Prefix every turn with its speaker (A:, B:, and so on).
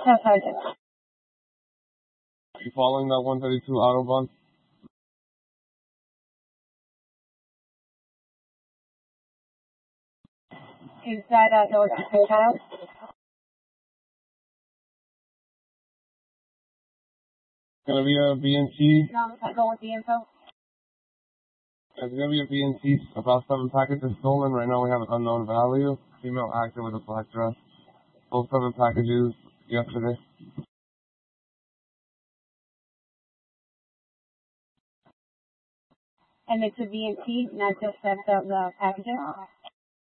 A: No, Sergeant.
B: Are you following that 132 Autobahn?
A: Is that North Child?
B: Gonna be a BNC.
A: No, I'm going with the info.
B: It's gonna be a BNC. About 7 packages stolen. Right now we have an unknown value. Female actor with a black dress. Both 7 packages yesterday.
A: And it's a BNC, not just the packages?